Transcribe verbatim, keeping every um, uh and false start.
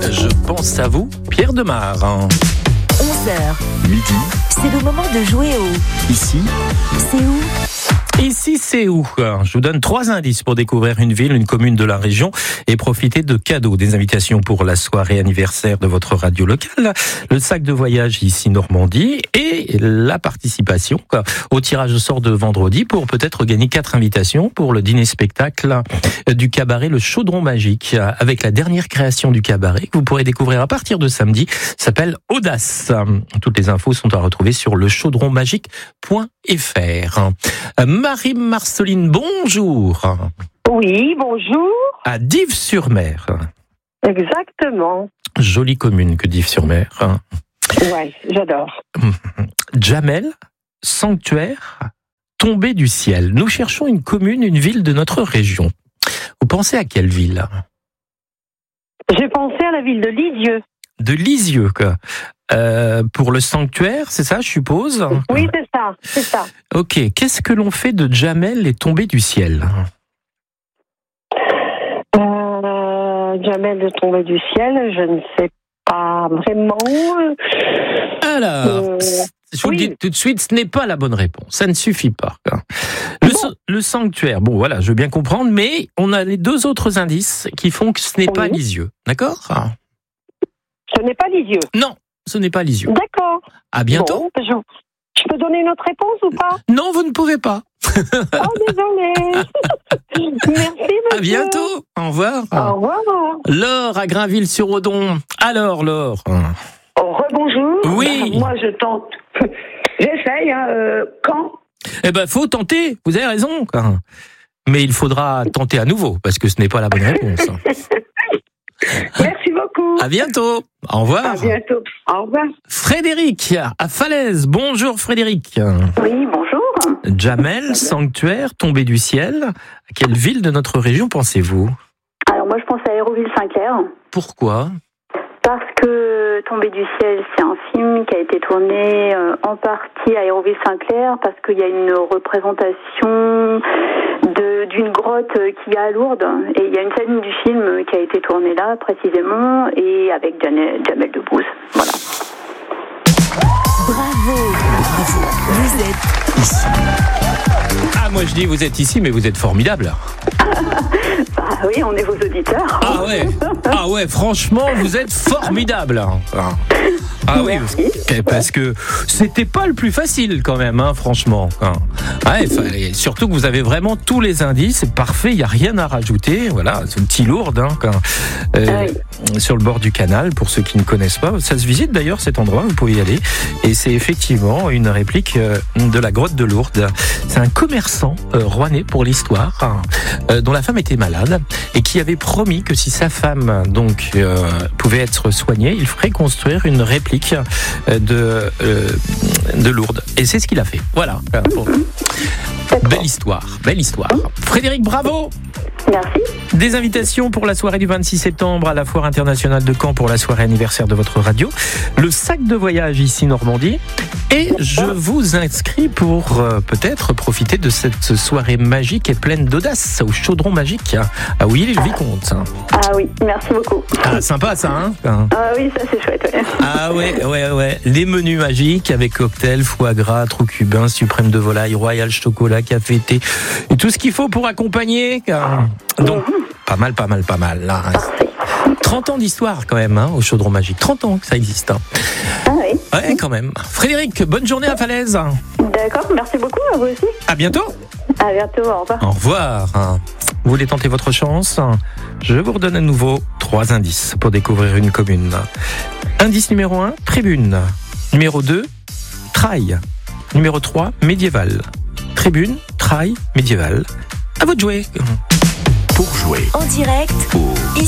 Je pense à vous, Pierre Demar. onze heures, Midi, c'est le moment de jouer au ici, C'est où ? Ici, c'est où ? Je vous donne trois indices pour découvrir une ville, une commune de la région et profiter de cadeaux, des invitations pour la soirée anniversaire de votre radio locale, le sac de voyage ici Normandie et la participation au tirage au sort de vendredi pour peut-être gagner quatre invitations pour le dîner-spectacle du cabaret Le Chaudron Magique avec la dernière création du cabaret que vous pourrez découvrir à partir de samedi, s'appelle Audace. Toutes les infos sont à retrouver sur le chaudron magique point f r. Marie-Marceline, bonjour. Oui, bonjour. À Dives-sur-Mer. Exactement. Jolie commune que Dives-sur-Mer. Ouais, j'adore. Jamel, sanctuaire, tombé du ciel. Nous cherchons une commune, une ville de notre région. Vous pensez à quelle ville ? J'ai pensé à la ville de Lisieux. De Lisieux, quoi. Euh, pour le sanctuaire, c'est ça, je suppose ? Oui, c'est ça, c'est ça. Ok, qu'est-ce que l'on fait de Jamel et tombé du ciel ? Euh, Jamel de tomber du ciel, je ne sais pas vraiment. Alors, Euh, je vous oui. le dis tout de suite, ce n'est pas la bonne réponse. Ça ne suffit pas. Le, Bon. le sanctuaire, bon voilà, je veux bien comprendre, mais on a les deux autres indices qui font que ce n'est pas Oui. Lisieux. D'accord ? Ce n'est pas Lisieux. Non, ce n'est pas Lisieux. D'accord. À bientôt. Bon, je, je peux donner une autre réponse ou pas ? Non, vous ne pouvez pas. Oh, désolé. Merci, monsieur. À bientôt. Au revoir. Au revoir. Laure à Grainville-sur-Odon. Alors, Laure. Oh, rebonjour. Oui. Ben, moi, je tente. J'essaye. Hein, euh, quand Eh ben, faut tenter. Vous avez raison. Mais il faudra tenter à nouveau parce que ce n'est pas la bonne réponse. Merci beaucoup. À bientôt. Au revoir. À bientôt. Au revoir. Frédéric à Falaise. Bonjour Frédéric. Oui, bonjour. Jamel, sanctuaire, tombé du ciel. À quelle ville de notre région pensez-vous ? Alors moi je pense à Aéroville-Saint-Clair Pourquoi ? parce que Tombé du ciel c'est un film qui a été tourné euh, en partie à Aéroville-Saint-Clair parce qu'il y a une représentation de, d'une grotte qu'il y a à Lourdes et il y a une scène du film qui a été tournée là précisément et avec Jamel, Jamel Debbouze. Voilà. Bravo, bravo. Vous êtes ici. Ah, moi je dis vous êtes ici, mais vous êtes formidable. Bah oui, on est vos auditeurs. Ah ouais, ah ouais, franchement, vous êtes formidable. Ah oui, parce que c'était pas le plus facile quand même, hein, franchement. Ouais, fallait, surtout que vous avez vraiment tous les indices, c'est parfait, il n'y a rien à rajouter. Voilà, c'est une petite lourde, hein, quand, euh, oui. Sur le bord du canal, pour ceux qui ne connaissent pas. Ça se visite d'ailleurs cet endroit, vous pouvez y aller. Et c'est effectivement une réplique de la grotte de Lourdes. C'est un commerçant euh, rouennais pour l'histoire, euh, dont la femme était malade et qui avait promis que si sa femme donc euh, pouvait être soignée, il ferait construire une réplique de, euh, de Lourdes. Et c'est ce qu'il a fait. Voilà. Bon. Belle histoire, belle histoire. Frédéric, bravo! Merci. Des invitations pour la soirée du vingt-six septembre à la Foire internationale de Caen pour la soirée anniversaire de votre radio. Le sac de voyage ici Normandie. Et je vous inscris pour euh, peut-être profiter de cette soirée magique et pleine d'audace au Chaudron Magique à Ouilly-le-Vicomte. Ah oui, merci beaucoup. Ah, sympa ça, hein? Ah oui, ça c'est chouette, ouais. Ah ouais, ouais, ouais. Les menus magiques avec cocktail, foie gras, trou cubain, suprême de volaille, royal chocolat, café, thé et tout ce qu'il faut pour accompagner. Donc, pas mal, pas mal, pas mal. Là. trente ans d'histoire quand même, hein, au Chaudron Magique. trente ans que ça existe. Hein. Ah oui. Ouais, quand même. Frédéric, bonne journée à Falaise. D'accord, merci beaucoup, à vous aussi. À bientôt. À bientôt, au revoir. Au revoir. Vous voulez tenter votre chance ? Je vous redonne à nouveau trois indices pour découvrir une commune. Indice numéro un, tribune. Numéro deux, trail. Numéro trois, médiéval. Tribune, trail, médiéval. À vous de jouer. Pour jouer en direct au